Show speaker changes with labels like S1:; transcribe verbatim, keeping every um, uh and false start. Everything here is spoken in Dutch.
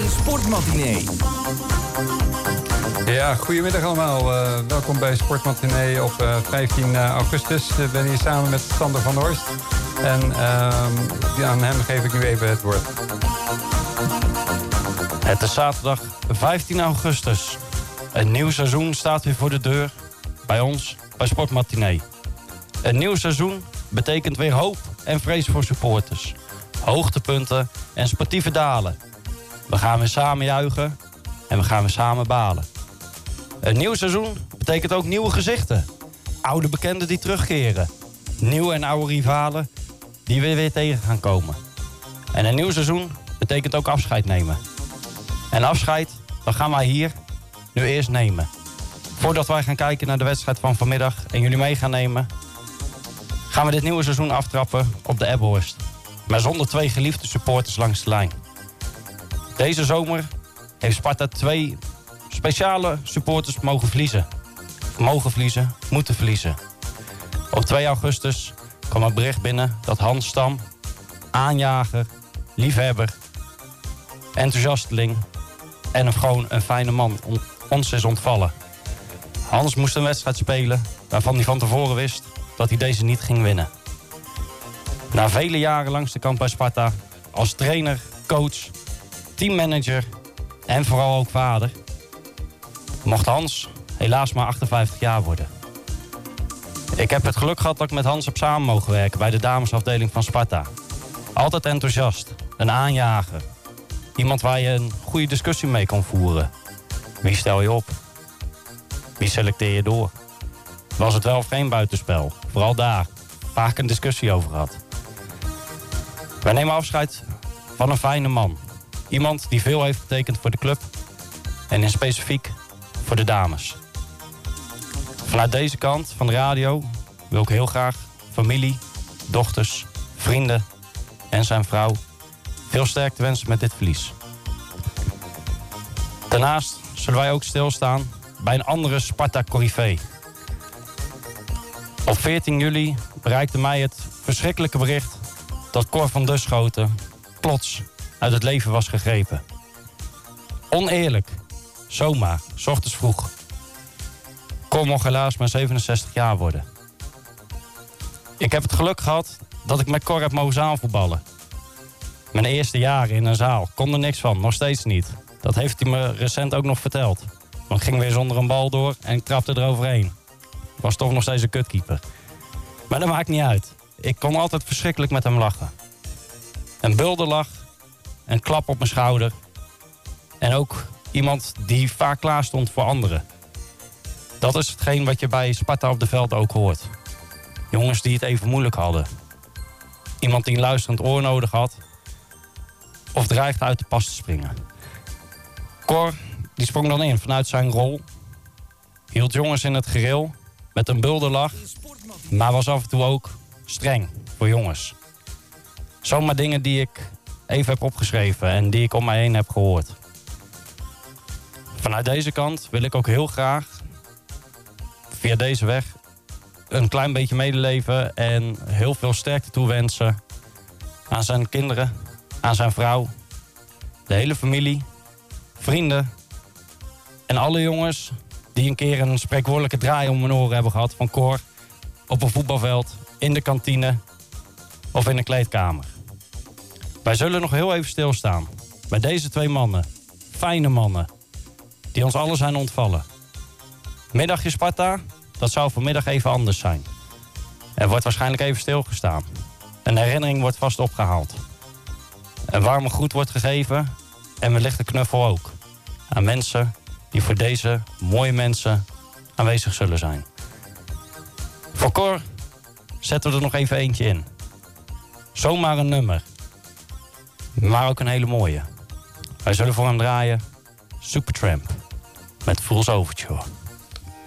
S1: Sportmatinee.
S2: Ja, goedemiddag allemaal. Uh, welkom bij Sportmatinee op uh, vijftien augustus. Ik uh, ben hier samen met Sander van der Horst. En uh, aan hem geef ik nu even het woord.
S3: Het is zaterdag vijftien augustus. Een nieuw seizoen staat weer voor de deur. Bij ons, bij Sportmatinee. Een nieuw seizoen betekent weer hoop en vrees voor supporters. Hoogtepunten en sportieve dalen. We gaan weer samen juichen en we gaan weer samen balen. Een nieuw seizoen betekent ook nieuwe gezichten. Oude bekenden die terugkeren. Nieuwe en oude rivalen die we weer tegen gaan komen. En een nieuw seizoen betekent ook afscheid nemen. En afscheid, dat gaan wij hier nu eerst nemen. Voordat wij gaan kijken naar de wedstrijd van vanmiddag en jullie mee gaan nemen, gaan we dit nieuwe seizoen aftrappen op de Ebbhorst. Maar zonder twee geliefde supporters langs de lijn. Deze zomer heeft Sparta twee speciale supporters mogen verliezen. Mogen verliezen, moeten verliezen. Op twee augustus kwam het bericht binnen dat Hans Stam, aanjager, liefhebber, enthousiasteling en een, gewoon een fijne man ons is ontvallen. Hans moest een wedstrijd spelen waarvan hij van tevoren wist dat hij deze niet ging winnen. Na vele jaren langs de kant bij Sparta, als trainer, coach, teammanager en vooral ook vader, mocht Hans helaas maar achtenvijftig jaar worden. Ik heb het geluk gehad dat ik met Hans heb samen mogen werken bij de damesafdeling van Sparta. Altijd enthousiast, een aanjager. Iemand waar je een goede discussie mee kon voeren. Wie stel je op? Wie selecteer je door? Was het wel of geen buitenspel? Vooral daar. Vaak een discussie over gehad. Wij nemen afscheid van een fijne man. Iemand die veel heeft betekend voor de club. En in specifiek voor de dames. Vanuit deze kant van de radio wil ik heel graag familie, dochters, vrienden en zijn vrouw veel sterkte wensen met dit verlies. Daarnaast zullen wij ook stilstaan bij een andere Sparta-corrivee. Op veertien juli bereikte mij het verschrikkelijke bericht dat Cor van Duschoten plots uit het leven was gegrepen. Oneerlijk, zomaar, 's ochtends vroeg. Cor mocht helaas maar zevenenzestig jaar worden. Ik heb het geluk gehad dat ik met Cor heb mogen zaalvoetballen. Mijn eerste jaren in een zaal, kon er niks van, nog steeds niet. Dat heeft hij me recent ook nog verteld. Want ik ging weer zonder een bal door en ik trapte eroverheen. Was toch nog steeds een kutkeeper. Maar dat maakt niet uit. Ik kon altijd verschrikkelijk met hem lachen. Een bulderlach, een klap op mijn schouder. En ook iemand die vaak klaar stond voor anderen. Dat is hetgeen wat je bij Sparta op de veld ook hoort. Jongens die het even moeilijk hadden. Iemand die een luisterend oor nodig had. Of dreigde uit de pas te springen. Cor, die sprong dan in vanuit zijn rol. Hield jongens in het gereel met een bulderlach. Maar was af en toe ook streng voor jongens. Zomaar dingen die ik even heb opgeschreven en die ik om mij heen heb gehoord. Vanuit deze kant wil ik ook heel graag via deze weg een klein beetje medeleven en heel veel sterkte toewensen aan zijn kinderen, aan zijn vrouw, de hele familie, vrienden en alle jongens die een keer een spreekwoordelijke draai om hun oren hebben gehad van Cor op een voetbalveld, in de kantine of in een kleedkamer. Wij zullen nog heel even stilstaan bij deze twee mannen, fijne mannen, die ons allen zijn ontvallen. Middagje Sparta, dat zou vanmiddag even anders zijn. Er wordt waarschijnlijk even stilgestaan. Een herinnering wordt vast opgehaald. Een warme groet wordt gegeven en wellicht een knuffel ook. Aan mensen die voor deze mooie mensen aanwezig zullen zijn. Voor Cor zetten we er nog even eentje in. Zomaar een nummer. Maar ook een hele mooie. Wij zullen voor hem draaien Supertramp met Fool's Overture.